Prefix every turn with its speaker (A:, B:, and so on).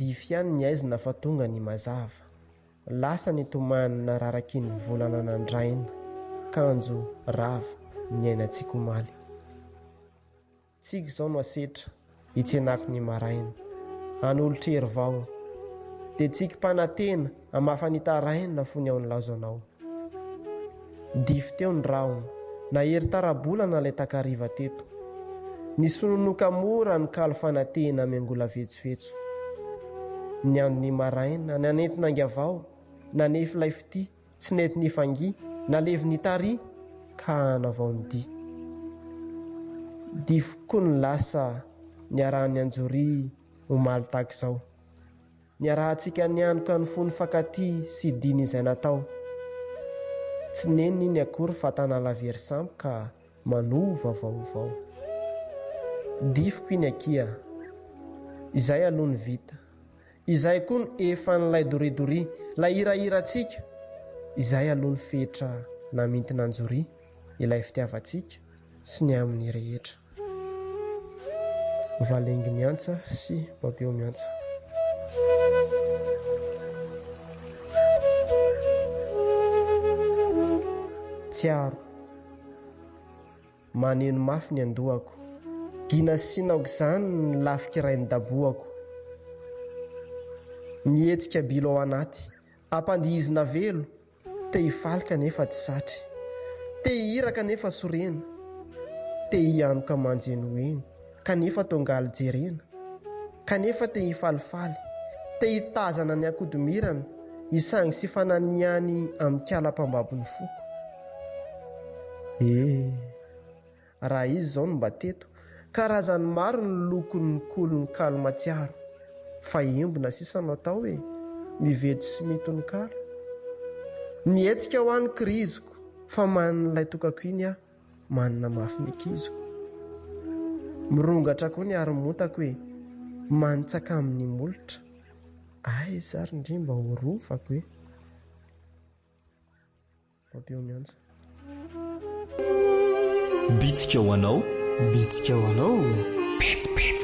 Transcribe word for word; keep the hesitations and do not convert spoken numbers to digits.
A: dify ihany ny aizina fa tonga ny mazava. Lasa ny tomanina raraky ny volana nandraina, kanjo rava miainantsika omaly. Tsika izao no asetra hitsenako ny maraina, an'olotra hery vao, dia tsika mpanantena amafanitaraina fony ao ny laozanao. Dify teo ny raony, na hery tarabolana ilay takariva teto. Ny sononoka mora ny kalo fanantena miangola vetsovetso. Ny andro ny maraina, nanentina angavao, nanefa ilay fity, tsy nety ny fangi, nalevi ny tari, ka navao ny di. Dify koa ny lasa niarahany anjory omaly tahaka izao. Niarahantsika nianoka ny fony fakaty sy diny izay natao. Tsy neny iny akory fa tanala very sampo ka manova vaovao. Dify koa iny akia, izay aloha ny vita. Izay koa ny efa n'ilay doridori, ilay hirahiratsika. Izay aloha ny fetra namintina anjory, ilay fitiavatsika sy ny amin'ny rehetra. Valengy miantsa sy Babeo miantsa. Tsiaro, maneno mafy ny andohako, gina sinaoko izany ny lafika ny daboako. Mihetsika bilo ao anaty, ampandihizina velo, te hifalika nefa tsy satry, te hiraka nefa sorena, te hianoka manjenoeny, kanefa tongaly jerena, kanefa te hifalifaly, te hitazana ny akodomirana, isangy sy fananiany amin'ny kala-pambabony foko. E, raha izy zao no mba teto, karazany maro ny lokon'ny kolony kalo-matsiaro, fa embona sisa no atao hoe mivedo sy mitononkala. Mihetsika ho any kiriziko, fa manina ilay tokako iny aho, manina mafy ny akiziko. Mirongatra koa ny ary-motako hoe manitsaka amin'ny molotra. Ay, zary ndrimba ho rofako hoe. Babeo miantsa.
B: Bitsika ho anao,
C: bitsika ho anao,
B: petsipetsy.